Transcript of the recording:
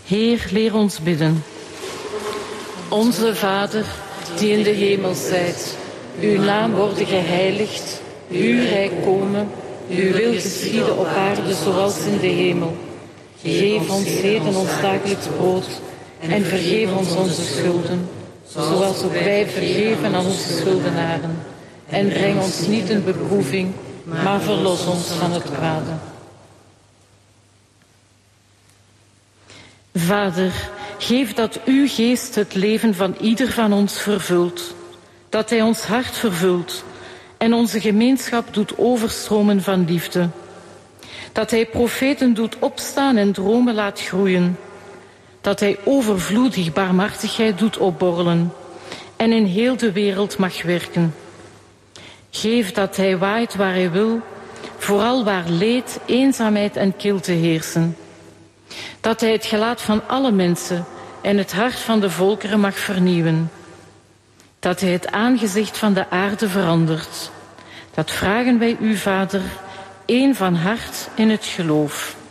Heer, leer ons bidden. Onze Vader, die in de hemel zijt, uw naam worden geheiligd, uw rijk komen, uw wil geschieden op aarde zoals in de hemel. Geef ons heden ons dagelijks brood en vergeef ons onze schulden, zoals ook wij vergeven aan onze schuldenaren. En breng ons niet in beproeving, maar verlos ons van het kwade. Vader, geef dat uw geest het leven van ieder van ons vervult, dat hij ons hart vervult en onze gemeenschap doet overstromen van liefde. Dat hij profeten doet opstaan en dromen laat groeien. Dat hij overvloedig barmhartigheid doet opborrelen en in heel de wereld mag werken. Geef dat hij waait waar hij wil, vooral waar leed, eenzaamheid en kilte heersen. Dat hij het gelaat van alle mensen en het hart van de volkeren mag vernieuwen. Dat hij het aangezicht van de aarde verandert. Dat vragen wij u, Vader, één van hart in het geloof.